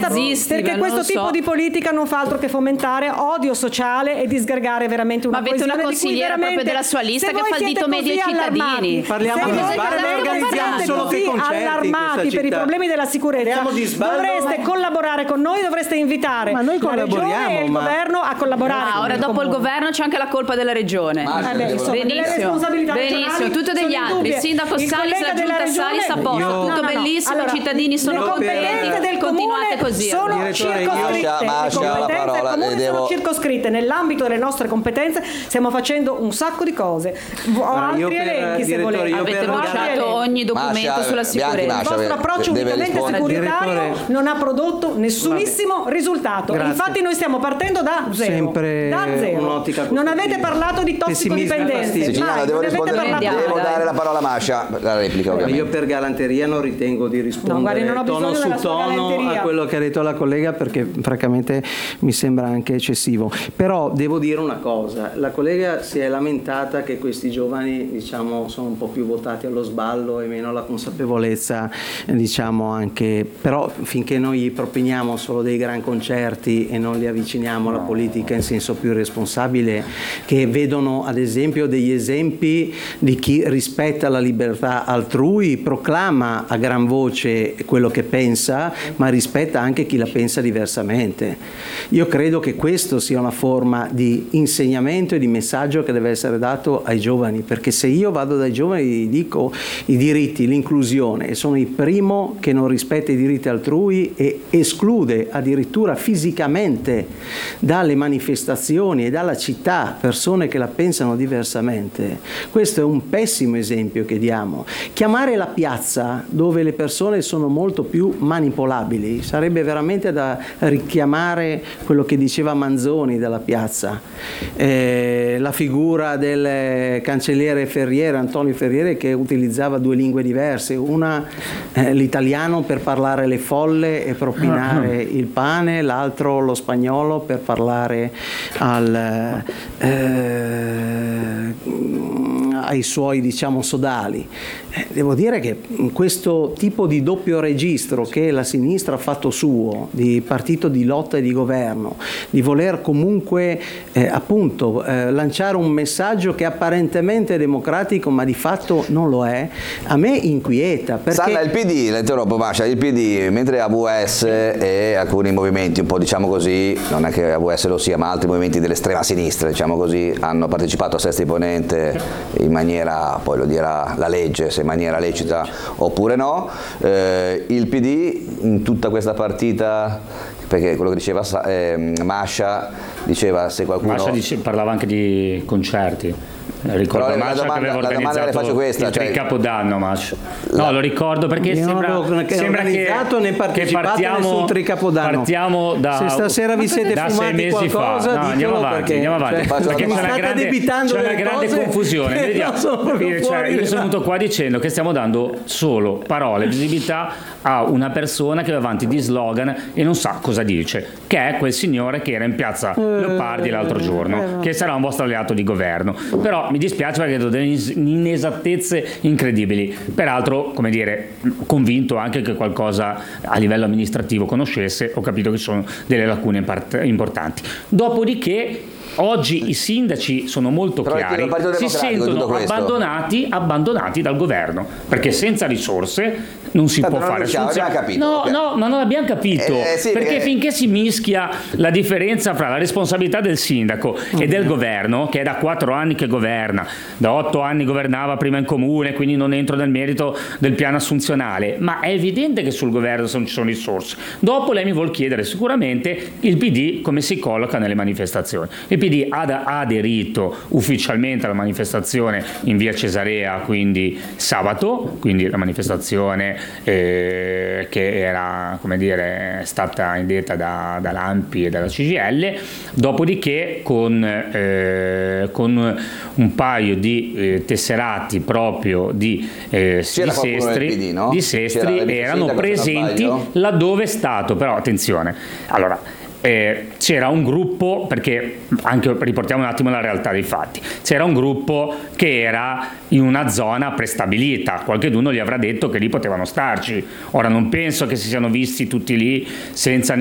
nazisti, perché questo tipo di politica non fa altro che fomentare odio sociale e disgregare veramente una coesione. Ma avete una consigliera proprio della sua lista che fa il dito medio ai cittadini. Parliamo di sbarre, organizziamo solo che concerti allarmati per i problemi della sicurezza, dovreste collaborare con noi, dovreste invitare la regione e il governo a collaborare. Ora dopo il governo c'è anche la colpa della regione. Benissimo, tutto degli altri. Il sindaco Salis, la giunta Salis a posto, tutto bellissimo, i cittadini sono competenti, continuate così. Sono circoscritte nell'ambito delle nostre competenze, stiamo facendo un sacco di cose. Ho altri elenchi se volete. Avete bocciato ogni documento sulla sicurezza. Il vostro approccio unicamente securitario non ha prodotto nessunissimo risultato. Infatti noi stiamo partendo da zero. Non avete parlato di tossicodipendenze. Devo dare la parola a Mascia, la replica ovviamente. Io per galanteria non ritengo di rispondere tono su tono a quello che ha detto la collega, perché francamente mi sembra anche eccessivo. Però devo dire una cosa, la collega si è lamentata che questi giovani, diciamo, sono un po' più votati allo sballo e meno alla consapevolezza, diciamo, anche, però finché noi gli propiniamo solo dei gran concerti e non li avviciniamo alla politica in senso più responsabile, che vedono ad esempio degli esempi di chi rispetta la libertà altrui, proclama a gran voce quello che pensa, ma rispetta anche chi la pensa diversamente. Io credo che questo sia una forma di insegnamento e di messaggio che deve essere dato ai giovani, perché se io vado dai giovani e gli dico i diritti, l'inclusione, e sono il primo che non rispetta i diritti altrui e esclude addirittura fisicamente dalle manifestazioni e dalla città persone che la pensano diversamente, questo è un pessimo esempio che diamo. Chiamare la piazza, dove le persone sono molto più manipolabili, sarebbe veramente da richiamare quello che diceva Manzoni della piazza, la figura del cancelliere Ferriere, Antonio Ferriere, che utilizzava due lingue diverse, una l'italiano per parlare le folle e propinare il pane, l'altro lo spagnolo per parlare ai suoi, diciamo, sodali. Devo dire che questo tipo di doppio registro che la sinistra ha fatto suo, di partito di lotta e di governo, di voler comunque lanciare un messaggio che apparentemente è democratico ma di fatto non lo è, a me inquieta. Perché... Sandra, il PD, la interrompo Mascia, il PD, mentre AVS e alcuni movimenti un po', diciamo così, non è che AVS lo sia, ma altri movimenti dell'estrema sinistra, diciamo così, hanno partecipato a Sesta Imponente in maniera, poi lo dirà la legge, se in maniera lecita oppure no, il PD in tutta questa partita, perché quello che diceva Mascia, diceva se qualcuno... Mascia parlava anche di concerti. Ricordo Mascia che aveva organizzato il Capodanno, Mascia. No, lo ricordo perché sembra che ne partecipate nessun Tricapodanno. Partiamo da... Se stasera vi siete da fumati 6 mesi qualcosa, fa. No, andiamo avanti. Perché c'è una grande confusione. Io sono venuto qua dicendo che stiamo dando solo parole, visibilità a una persona che va avanti di slogan e non sa cosa dice, che è quel signore che era in piazza Leopardi l'altro giorno, che sarà un vostro alleato di governo. Però mi dispiace perché ho delle inesattezze incredibili. Peraltro, come dire, convinto anche che qualcosa a livello amministrativo conoscesse, ho capito che sono delle lacune importanti. Dopodiché oggi i sindaci sono molto chiari, si sentono abbandonati dal governo, perché senza risorse non si può fare. Ma non l'abbiamo capito, perché finché si mischia la differenza fra la responsabilità del sindaco e del governo, che è da 4 anni che governa, da 8 anni governava prima in comune, quindi non entro nel merito del piano assunzionale, ma è evidente che sul governo non ci sono risorse. Dopo lei mi vuol chiedere sicuramente il PD come si colloca nelle manifestazioni. Il PD ha aderito ufficialmente alla manifestazione in via Cesarea, quindi sabato, quindi la manifestazione che era, come dire, stata indetta da Lampi e dalla CGIL. Dopodiché con un paio di tesserati proprio di Sestri, no? Di Sestri erano presenti laddove è stato, però attenzione, allora c'era un gruppo, perché anche riportiamo un attimo la realtà dei fatti, c'era un gruppo che era in una zona prestabilita, qualcheduno gli avrà detto che lì potevano starci. Ora non penso che si siano visti tutti lì senza